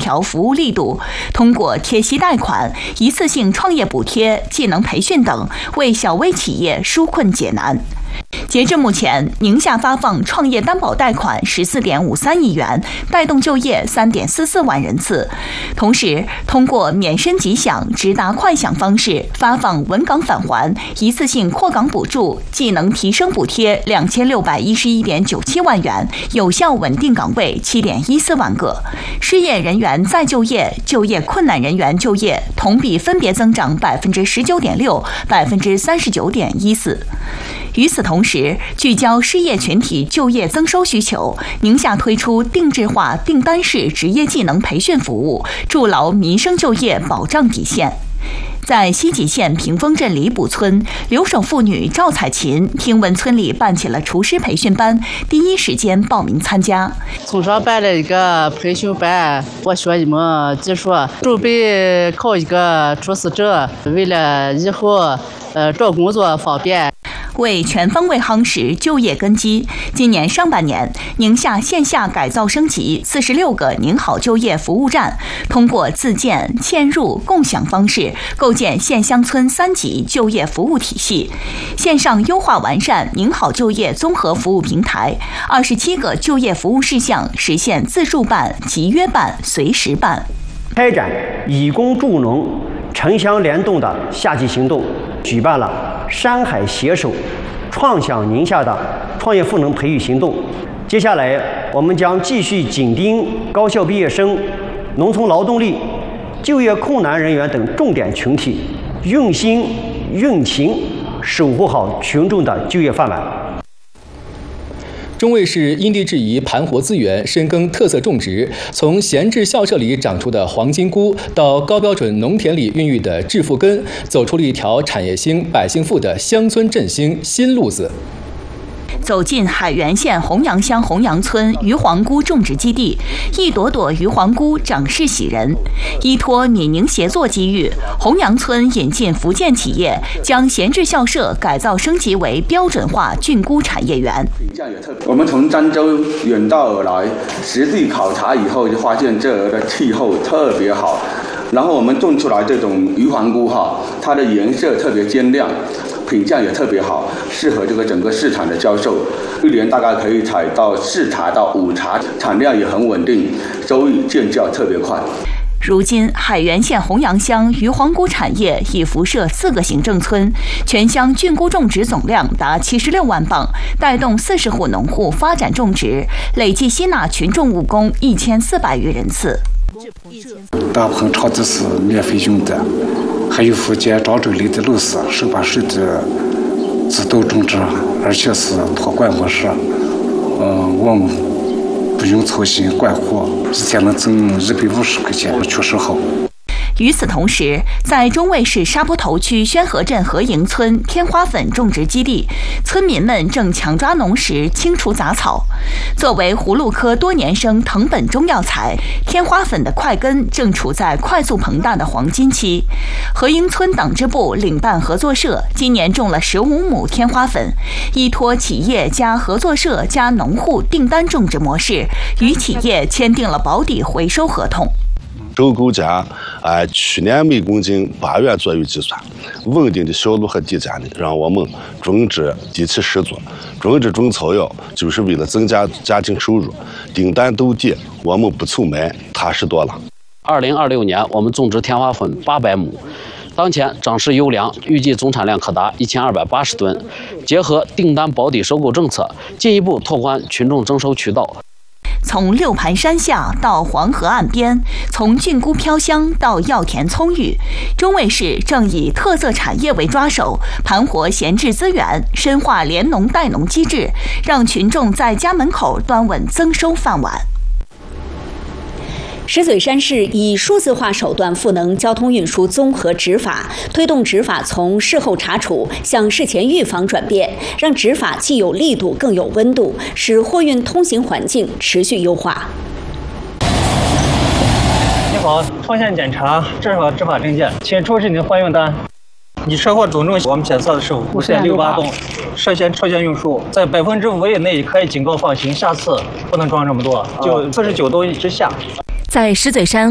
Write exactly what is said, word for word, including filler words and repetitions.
调服务力度，通过贴息贷款、一次性创业补贴、技能培训等，为小微企业纾困解难。截至目前，宁夏发放创业担保贷款十四点五三亿元，带动就业三点四四万人次。同时，通过免申即享、直达快享方式发放稳岗返还、一次性扩岗补助、技能提升补贴两千六百一十一点九七万元，有效稳定岗位七点一四万个。失业人员再就业、就业困难人员就业同比分别增长百分之十九点六、百分之三十九点一四。与此同时，聚焦失业群体就业增收需求，宁夏推出定制化订单式职业技能培训服务，筑牢民生就业保障底线。在西吉县屏风镇李堡村，留守妇女赵彩琴听闻村里办起了厨师培训班，第一时间报名参加。 村上办了一个培训班，我学一门技术，准备考一个厨师证，为了以后呃找工作方便。 为全方位夯实就业根基，今年上半年，宁夏线下改造升级四十六个宁好就业服务站，通过自建、嵌入、共享方式，构建县乡村三级就业服务体系。线上优化完善宁好就业综合服务平台，二十七个就业服务事项实现自助办、集约办、随时办。 开展以工助农、城乡联动的夏季行动，举办了山海携手创享宁夏的创业赋能培育行动。接下来，我们将继续紧盯高校毕业生、农村劳动力、就业困难人员等重点群体，用心用情守护好群众的就业饭碗。 中卫市因地制宜盘活资源，深耕特色种植，从闲置校舍里长出的黄金菇，到高标准农田里孕育的致富根，走出了一条产业兴、百姓富的乡村振兴新路子。 走进海原县洪阳乡洪阳村鱼黄菇种植基地，一朵朵鱼黄菇长势喜人。依托闽宁协作机遇，洪阳村引进福建企业，将闲置校舍改造升级为标准化菌菇产业园。 我们从漳州远道而来，实地考察以后就发现这儿的气候特别好，然后我们种出来这种鱼黄菇哈，它的颜色特别鲜亮。品相也特别好，适合这个整个市场的销售。一年大概可以采到四茬到五茬，产量也很稳定，收益见效特别快。 如今，海原县洪阳乡鱼黄菇产业已辐射四个行政村，全乡菌菇种植总量达七十六万磅，带动四十户农户发展种植，累计吸纳群众务工一千四百余人次。 大棚超子是免费用的，还有福建漳州里的楼市手把手的自动种植，而且是托管模式。嗯，我们不用操心管活，一天能挣一百五十块钱，确实好。 与此同时，在中卫市沙坡头区宣河镇河营村天花粉种植基地，村民们正强抓农时，清除杂草。作为葫芦科多年生藤本中药材，天花粉的块根正处在快速膨大的黄金期。河营村党支部领办合作社今年种了十五亩天花粉，依托企业加合作社加农户订单种植模式，与企业签订了保底回收合同。 收购价按去年每公斤八元左右计算，稳定的销路和底价呢，让我们种植底气十足。种植种草药就是为了增加家庭收入，订单都低，我们不愁卖，踏实多了。 二零二六年，我们种植天花粉八百亩，当前长势优良，预计总产量可达一千二百八十吨。结合订单保底收购政策，进一步拓宽群众征收渠道。 从六盘山下到黄河岸边，从菌菇飘香到药田葱郁，中卫市正以特色产业为抓手，盘活闲置资源，深化联农带农机制，让群众在家门口端稳增收饭碗。 石嘴山市以数字化手段赋能交通运输综合执法，推动执法从事后查处向事前预防转变，让执法既有力度更有温度，使货运通行环境持续优化。 你好，通线检查，这是我执法证件，请出示你的货运单。你车货总重我们检测的是五点六八吨，涉嫌超限运输，在百分之五以内可以警告放行，下次不能装这么多，就四十九吨之下。 在石嘴山